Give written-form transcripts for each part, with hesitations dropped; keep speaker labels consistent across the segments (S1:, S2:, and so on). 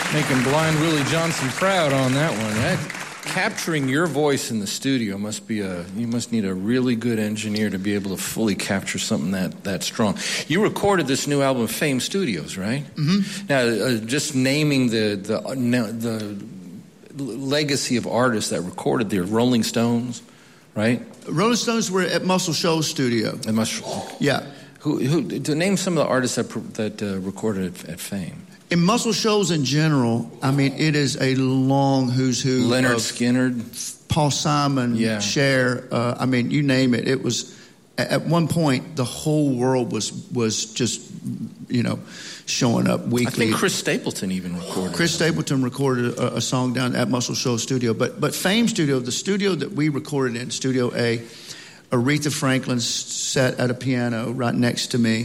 S1: Making Blind Willie Johnson proud on that one. Capturing your voice in the studio must be you must need a really good engineer to be able to fully capture something that strong. You recorded this new album at Fame Studios, right? Mm-hmm. Now, just naming the legacy of artists that recorded there, Rolling Stones, right?
S2: Rolling Stones were at Muscle Shoals Studio. Yeah.
S1: Who to name some of the artists that recorded at Fame?
S2: In Muscle Shoals in general, I mean, it is a long who's who.
S1: Leonard Skinner,
S2: Paul Simon, Cher. I mean, you name it. It was at one point the whole world was just showing up weekly.
S1: I think Chris Stapleton even recorded.
S2: Chris Stapleton recorded a song down at Muscle Shoals Studio, but Fame Studio, the studio that we recorded in, Studio A, Aretha Franklin sat at a piano right next to me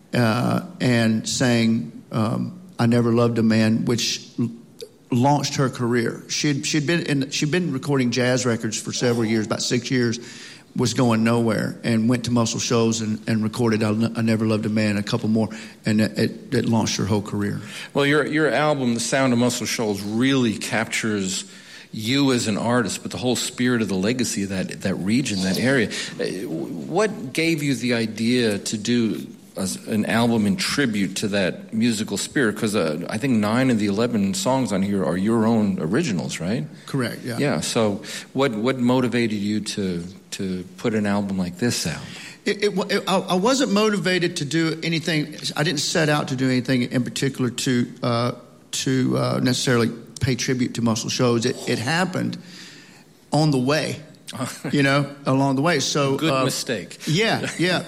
S2: and sang. I Never Loved a Man, which launched her career. She'd been recording jazz records for several years, about 6 years, was going nowhere, and went to Muscle Shoals and recorded I Never Loved a Man, a couple more, and it launched her whole career.
S1: Well, your album, The Sound of Muscle Shoals, really captures you as an artist, but the whole spirit of the legacy of that region, that area. What gave you the idea to do an album in tribute to that musical spirit? Because I think 9 of the 11 songs on here are your own originals, right?
S2: Correct, yeah.
S1: Yeah, so what motivated you to put an album like this out?
S2: I wasn't motivated to do anything. I didn't set out to do anything in particular to necessarily pay tribute to Muscle Shoals. It happened on the way, along the way. So
S1: good mistake.
S2: Yeah.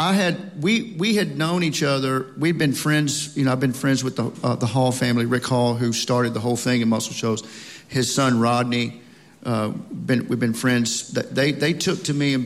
S2: We had known each other. We'd been friends. I've been friends with the Hall family, Rick Hall, who started the whole thing in Muscle Shoals. His son Rodney. We've been friends. They took to me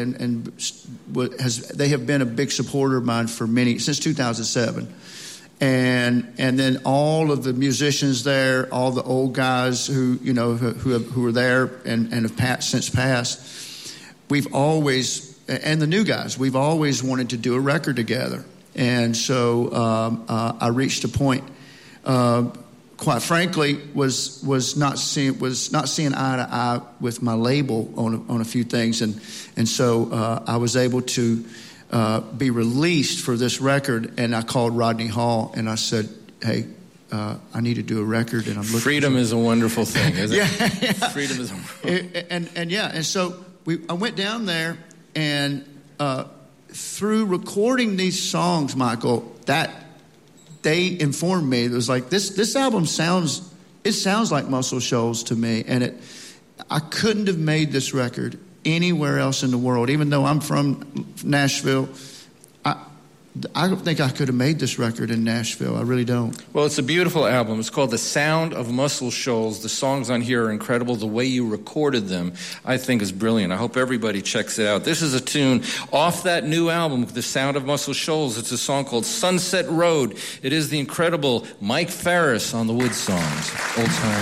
S2: they have been a big supporter of mine since 2007. And then all of the musicians there, all the old guys who were there and have since passed. We've always. And the new guys, we've always wanted to do a record together. And so I reached a point, quite frankly, was not seeing eye to eye with my label on a few things. And so I was able to be released for this record. And I called Rodney Hall and I said, hey, I need to do a record. And I'm looking.
S1: Freedom is a wonderful thing, isn't
S2: it?
S1: Yeah. Freedom is a wonderful thing.
S2: And so I went down there. And through recording these songs, Michael, that they informed me, it was like this album sounds like Muscle Shoals to me, and I couldn't have made this record anywhere else in the world. Even though I'm from Nashville, I don't think I could have made this record in Nashville. I really don't.
S1: Well, it's a beautiful album. It's called The Sound of Muscle Shoals. The songs on here are incredible. The way you recorded them, I think, is brilliant. I hope everybody checks it out. This is a tune off that new album, The Sound of Muscle Shoals. It's a song called Sunset Road. It is the incredible Mike Farris on the Wood Songs. Old time.